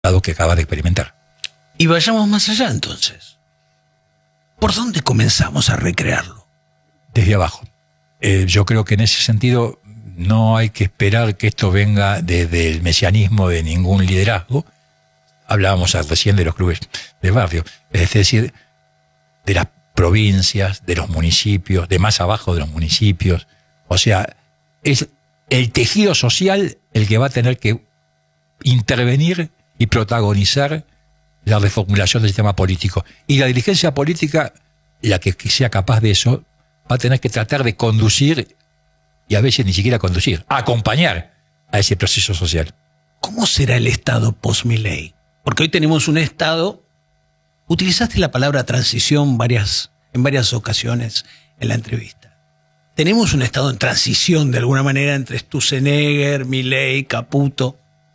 que acaba de experimentar. Y vayamos más allá entonces. ¿Por dónde comenzamos a recrearlo? Desde abajo. Yo creo que en ese sentido no hay que esperar que esto venga desde el mesianismo de ningún liderazgo. Hablábamos recién de los clubes de barrio, es decir, de las provincias, de los municipios, de más abajo de los municipios. O sea, es el tejido social el que va a tener que intervenir y protagonizar la reformulación del sistema político. Y la dirigencia política, la que sea capaz de eso, va a tener que tratar de conducir, y a veces ni siquiera conducir, acompañar a ese proceso social. ¿Cómo será el Estado post-Milei? Porque hoy tenemos un Estado, utilizaste la palabra transición en varias ocasiones en la entrevista. Tenemos un Estado en transición de alguna manera entre Sturzenegger, Milei, Caputo.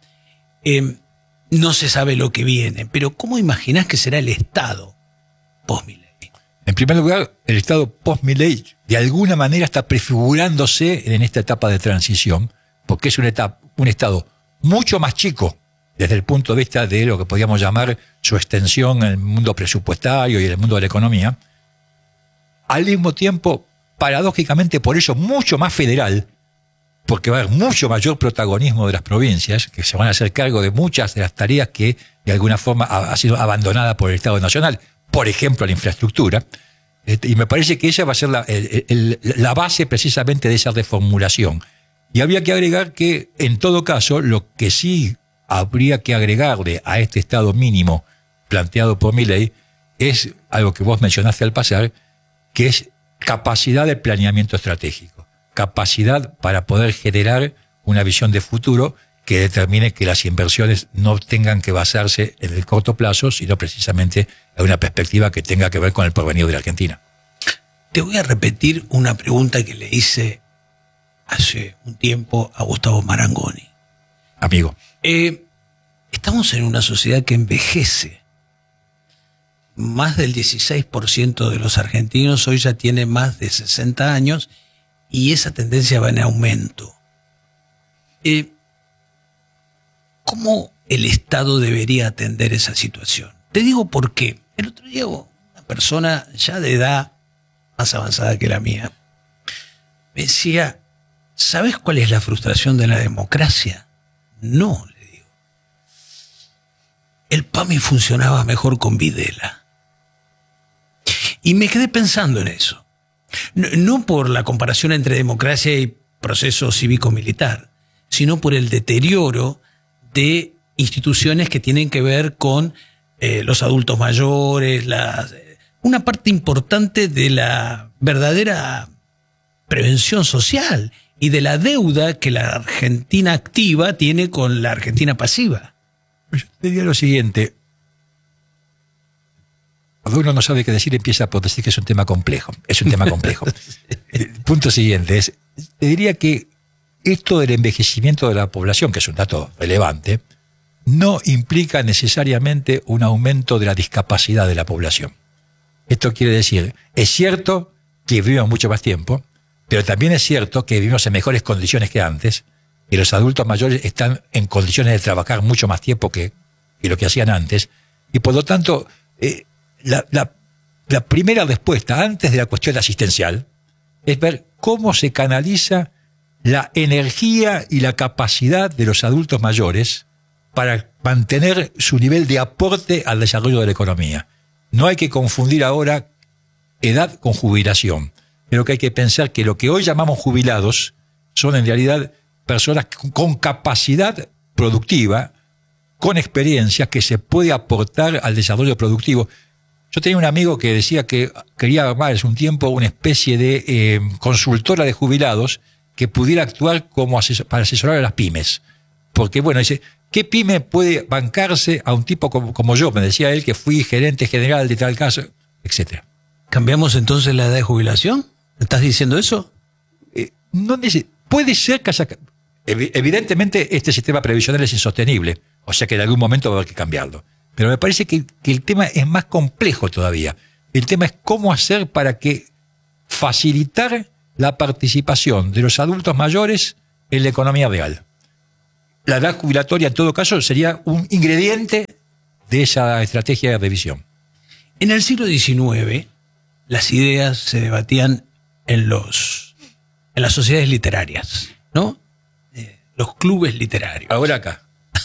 No se sabe lo que viene, pero ¿cómo imaginás que será el Estado post-Milei? En primer lugar, el Estado post-Milei de alguna manera está prefigurándose en esta etapa de transición, porque es un Estado mucho más chico desde el punto de vista de lo que podríamos llamar su extensión en el mundo presupuestario y en el mundo de la economía. Al mismo tiempo, paradójicamente por eso, mucho más federal, porque va a haber mucho mayor protagonismo de las provincias, que se van a hacer cargo de muchas de las tareas que de alguna forma ha sido abandonada por el Estado Nacional, por ejemplo la infraestructura, y me parece que esa va a ser la base precisamente de esa reformulación. Y habría que agregar que, en todo caso, lo que sí habría que agregarle a este Estado mínimo planteado por Milei es algo que vos mencionaste al pasar, que es capacidad de planeamiento estratégico, capacidad para poder generar una visión de futuro que determine que las inversiones no tengan que basarse en el corto plazo, sino precisamente en una perspectiva que tenga que ver con el porvenir de la Argentina. Te voy a repetir una pregunta que le hice hace un tiempo a Gustavo Marangoni. Amigo. Estamos en una sociedad que envejece. Más del 16% de los argentinos hoy ya tiene más de 60 años y esa tendencia va en aumento. ¿Cómo el Estado debería atender esa situación? Te digo por qué. El otro día una persona ya de edad más avanzada que la mía me decía, ¿sabes cuál es la frustración de la democracia? No, le digo. El PAMI funcionaba mejor con Videla. Y me quedé pensando en eso. No por la comparación entre democracia y proceso cívico-militar, sino por el deterioro de instituciones que tienen que ver con los adultos mayores, una parte importante de la verdadera prevención social y de la deuda que la Argentina activa tiene con la Argentina pasiva. Yo te diría lo siguiente. Cuando uno no sabe qué decir, empieza por decir que es un tema complejo. Es un tema complejo. El punto siguiente es, te diría que esto del envejecimiento de la población, que es un dato relevante, no implica necesariamente un aumento de la discapacidad de la población. Esto quiere decir, es cierto que vivimos mucho más tiempo, pero también es cierto que vivimos en mejores condiciones que antes, y los adultos mayores están en condiciones de trabajar mucho más tiempo que lo que hacían antes, y por lo tanto, la primera respuesta, antes de la cuestión asistencial, es ver cómo se canaliza la energía y la capacidad de los adultos mayores para mantener su nivel de aporte al desarrollo de la economía. No hay que confundir ahora edad con jubilación. Creo que hay que pensar que lo que hoy llamamos jubilados son en realidad personas con capacidad productiva, con experiencia que se puede aportar al desarrollo productivo. Yo tenía un amigo que decía que quería armar hace un tiempo una especie de consultora de jubilados que pudiera actuar como para asesorar a las pymes. Porque, bueno, dice, ¿qué pyme puede bancarse a un tipo como yo? Me decía él, que fui gerente general de tal caso, etcétera. ¿Cambiamos entonces la edad de jubilación? ¿Estás diciendo eso? No dice, puede ser que haya... Evidentemente, este sistema previsional es insostenible, o sea que en algún momento va a haber que cambiarlo. Pero me parece que el tema es más complejo todavía. El tema es cómo hacer para que facilitar la participación de los adultos mayores en la economía real. la edad jubilatoria en todo caso sería un ingrediente de esa estrategia de revisión. En el siglo XIX, las ideas se debatían en las sociedades literarias, ¿no? Los clubes literarios. Ahora acá.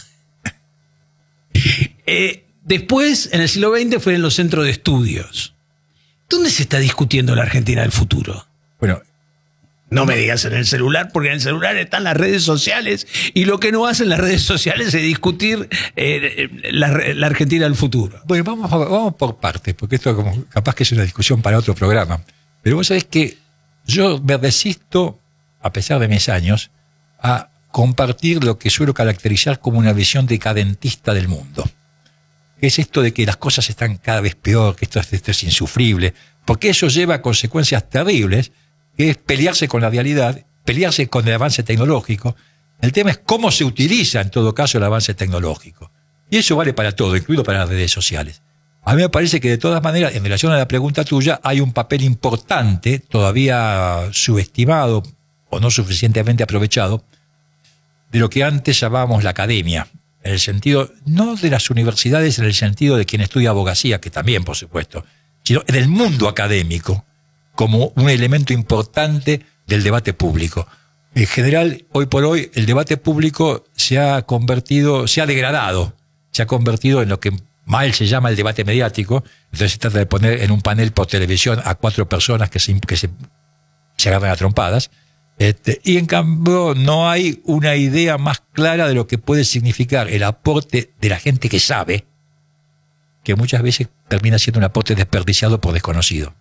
Después, en el siglo XX, fue en los centros de estudios. ¿Dónde se está discutiendo la Argentina del futuro? Bueno, no me digas en el celular, porque en el celular están las redes sociales y lo que no hacen las redes sociales es discutir la Argentina del futuro. Bueno, vamos por partes, porque esto como capaz que es una discusión para otro programa. Pero vos sabés que yo me resisto, a pesar de mis años, a compartir lo que suelo caracterizar como una visión decadentista del mundo. Es esto de que las cosas están cada vez peor, que esto es insufrible, porque eso lleva a consecuencias terribles, que es pelearse con la realidad, pelearse con el avance tecnológico. El tema es cómo se utiliza en todo caso el avance tecnológico. Y eso vale para todo, incluido para las redes sociales. A mí me parece que de todas maneras, en relación a la pregunta tuya, hay un papel importante, todavía subestimado o no suficientemente aprovechado, de lo que antes llamábamos la academia. En el sentido, no de las universidades, en el sentido de quien estudia abogacía, que también, por supuesto, sino en el mundo académico, como un elemento importante del debate público. En general, hoy por hoy, el debate público se ha degradado, se ha convertido en lo que mal se llama el debate mediático. Entonces se trata de poner en un panel por televisión a 4 personas que se agarran a trompadas. Y en cambio no hay una idea más clara de lo que puede significar el aporte de la gente que sabe, que muchas veces termina siendo un aporte desperdiciado por desconocido.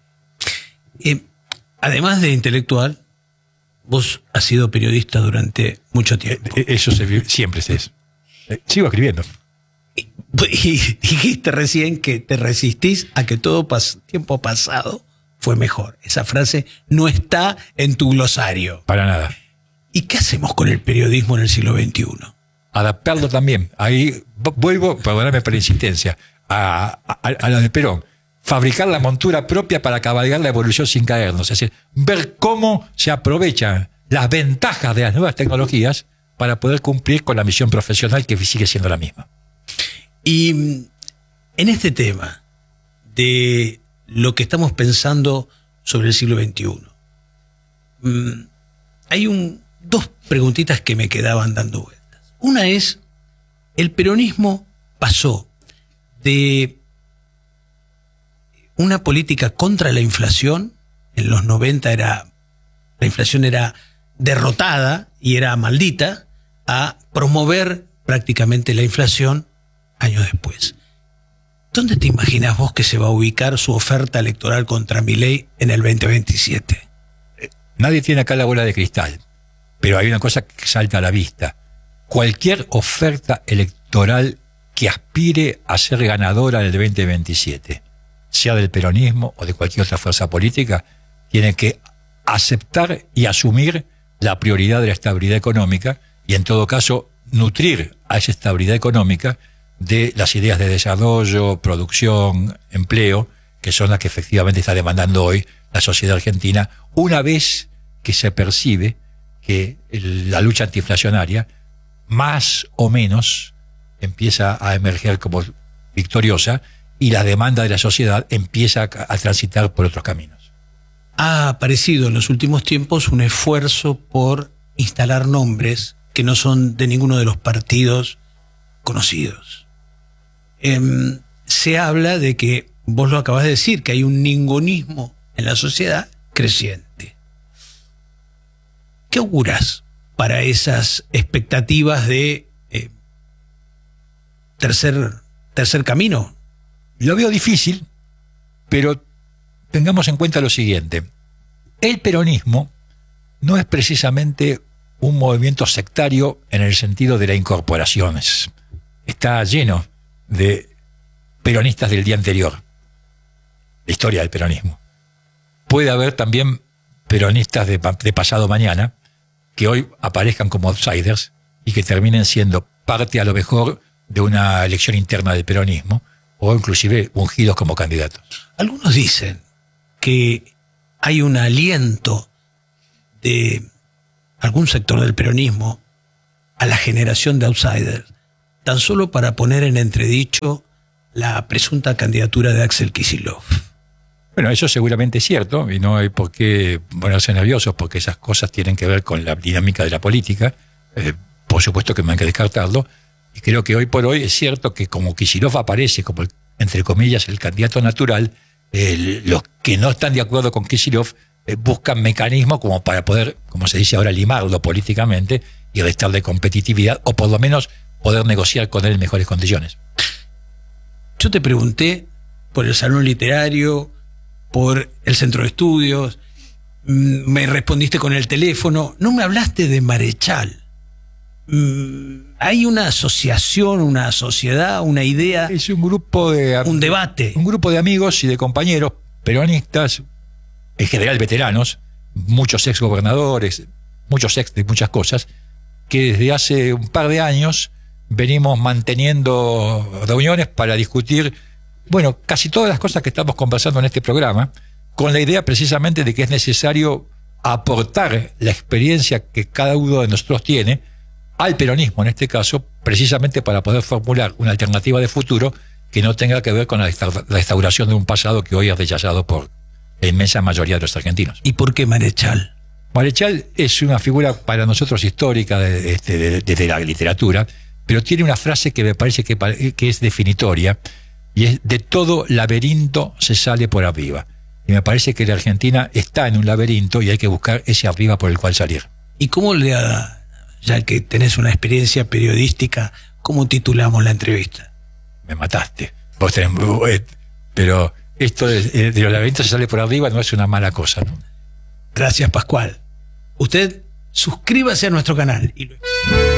Además de intelectual, vos has sido periodista durante mucho tiempo. Eso siempre es. Sigo escribiendo. Y dijiste recién que te resistís a que todo tiempo pasado fue mejor. Esa frase no está en tu glosario. Para nada. ¿Y qué hacemos con el periodismo en el siglo XXI? Adaptarlo también. Ahí vuelvo, perdóname por la insistencia, a la de Perón. Fabricar la montura propia para cabalgar la evolución sin caernos. Es decir, ver cómo se aprovechan las ventajas de las nuevas tecnologías para poder cumplir con la misión profesional que sigue siendo la misma. Y en este tema de lo que estamos pensando sobre el siglo XXI, hay dos preguntitas que me quedaban dando vueltas. Una es, el peronismo pasó de una política contra la inflación, en los 90 la inflación era derrotada y era maldita, a promover prácticamente la inflación años después. ¿Dónde te imaginas vos que se va a ubicar su oferta electoral contra Milei en el 2027? Nadie tiene acá la bola de cristal, pero hay una cosa que salta a la vista. Cualquier oferta electoral que aspire a ser ganadora en el 2027, sea del peronismo o de cualquier otra fuerza política, tiene que aceptar y asumir la prioridad de la estabilidad económica y, en todo caso, nutrir a esa estabilidad económica de las ideas de desarrollo, producción, empleo, que son las que efectivamente está demandando hoy la sociedad argentina, una vez que se percibe que la lucha antiinflacionaria más o menos empieza a emerger como victoriosa y la demanda de la sociedad empieza a transitar por otros caminos. Ha aparecido en los últimos tiempos un esfuerzo por instalar nombres que no son de ninguno de los partidos conocidos. Se habla de que, vos lo acabas de decir, que hay un ningunismo en la sociedad creciente. ¿Qué auguras para esas expectativas de tercer camino? Lo veo difícil, pero tengamos en cuenta lo siguiente. El peronismo no es precisamente un movimiento sectario en el sentido de la incorporación. Está lleno de peronistas del día anterior. La historia del peronismo. Puede haber también peronistas de pasado mañana que hoy aparezcan como outsiders y que terminen siendo parte a lo mejor de una elección interna del peronismo o inclusive ungidos como candidatos. Algunos dicen que hay un aliento de algún sector del peronismo a la generación de outsiders, tan solo para poner en entredicho la presunta candidatura de Axel Kicillof? Bueno, eso seguramente es cierto, y no hay por qué ponerse nerviosos, porque esas cosas tienen que ver con la dinámica de la política. Por supuesto que no hay que descartarlo. Y creo que hoy por hoy es cierto que como Kicillof aparece como, entre comillas, el candidato natural, los que no están de acuerdo con Kicillof buscan mecanismos como para poder, como se dice ahora, limarlo políticamente y restarle competitividad, o por lo menos poder negociar con él en mejores condiciones. Yo te pregunté por el salón literario, por el centro de estudios, me respondiste con el teléfono, no me hablaste de Marechal. Hay una asociación, una sociedad, una idea. Es un grupo de... un debate. Un grupo de amigos y de compañeros peronistas, en general veteranos, muchos ex gobernadores, muchos ex de muchas cosas, que desde hace un par de años venimos manteniendo reuniones para discutir, bueno, casi todas las cosas que estamos conversando en este programa, con la idea precisamente de que es necesario aportar la experiencia que cada uno de nosotros tiene al peronismo, en este caso, precisamente para poder formular una alternativa de futuro que no tenga que ver con la restauración de un pasado que hoy es rechazado por la inmensa mayoría de los argentinos. ¿Y por qué Marechal? Marechal es una figura para nosotros histórica de la literatura, pero tiene una frase que me parece que es definitoria, y es: de todo laberinto se sale por arriba. Y me parece que la Argentina está en un laberinto y hay que buscar ese arriba por el cual salir. ¿Y cómo ya que tenés una experiencia periodística, cómo titulamos la entrevista? Me mataste. Vos tenés, pero esto de los laberintos se sale por arriba no es una mala cosa, ¿no? Gracias, Pascual. Usted suscríbase a nuestro canal y